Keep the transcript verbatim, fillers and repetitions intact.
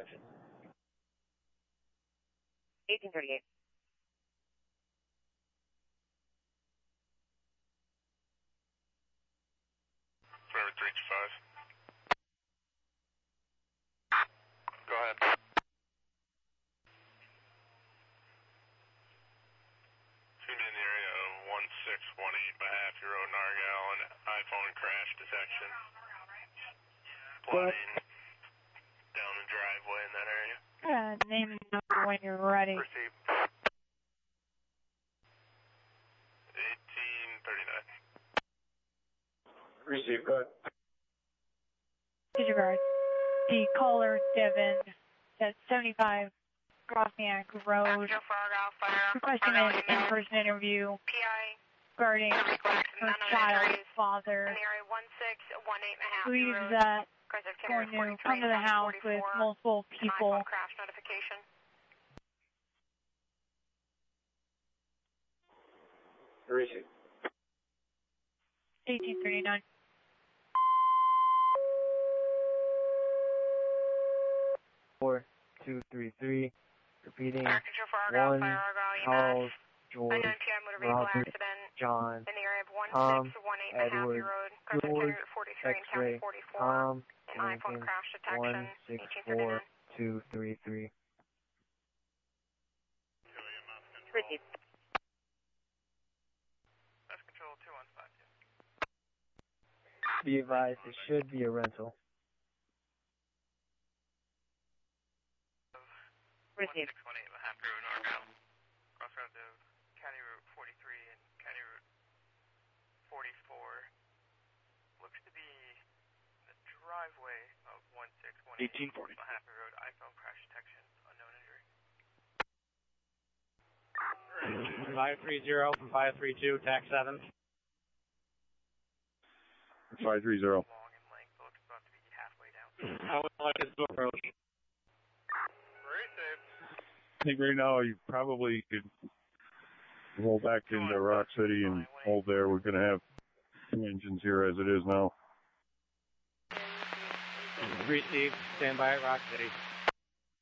section. eighteen thirty-eight. Forever three two five. Go ahead. Tuned in the area of one six one eight Mahaffey Road, Nargal, and iPhone crash detection. Plotting down the driveway in that area. Uh, name and number when you're ready. Receive. eighteen thirty-nine. Receive, go ahead. Disregard. The caller, Devin, at seventy-five Grosniak Road, requesting an in-person interview regarding her child's father. Believes that going to come to the house with multiple people. Receive. eighteen thirty-nine. Four, two, three, three. Repeating. One, Charles, George, Robert, John, Tom, Edward, George, X-ray, Tom, Lincoln, one, six, four, two, three, three. Receive. That's control two one five two. Be advised, it should be a rental. Receive. one six one eight Mahaffey Road, Nargal. Crossroads of County Route forty-three and County Route forty-four. Looks to be the driveway of one six one eight Mahaffey Road. iPhone crash detection. Unknown injury. five three zero from five three two, tax seven. five three zero. Long in length, looks about to be halfway down. How would like this to approach? I think right now you probably could roll back into Rock City and hold there. We're going to have two engines here as it is now. Received. Stand by at Rock City.